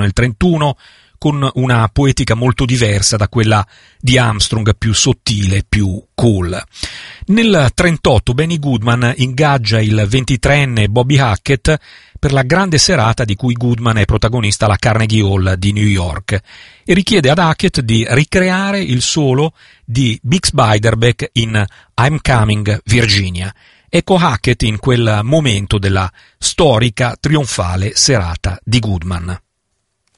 nel 31, con una poetica molto diversa da quella di Armstrong, più sottile, più cool. Nel 38 Benny Goodman ingaggia il 23enne Bobby Hackett per la grande serata di cui Goodman è protagonista alla Carnegie Hall di New York e richiede ad Hackett di ricreare il solo di Bix Beiderbecke in I'm Coming, Virginia. Ecco Hackett in quel momento della storica, trionfale serata di Goodman.